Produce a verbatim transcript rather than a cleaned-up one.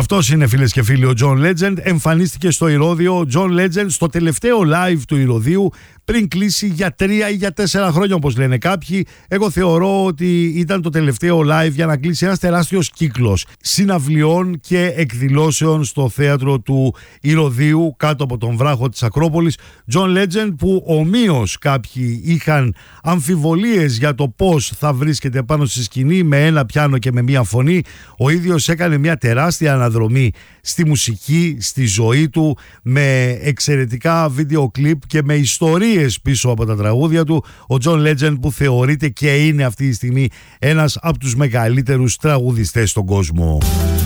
Αυτός είναι, φίλες και φίλοι, ο John Legend. Εμφανίστηκε στο Ηρώδειο. Ο John Legend στο τελευταίο live του Ηρωδείου πριν κλείσει για τρία ή για τέσσερα χρόνια, όπως λένε κάποιοι. Εγώ θεωρώ ότι ήταν το τελευταίο live για να κλείσει ένας τεράστιος κύκλος συναυλιών και εκδηλώσεων στο θέατρο του Ηρωδείου κάτω από τον βράχο της Ακρόπολης. John Legend, που ομοίως κάποιοι είχαν αμφιβολίες για το πώς θα βρίσκεται πάνω στη σκηνή με ένα πιάνο και με μία φωνή, ο ίδιος έκανε μια τεράστια αναδρομή στη μουσική, στη ζωή του, με εξαιρετικά βίντεο κλιπ και με ιστορίες πίσω από τα τραγούδια του. Ο John Legend, που θεωρείται και είναι αυτή τη στιγμή ένας από τους μεγαλύτερους τραγουδιστές στον κόσμο.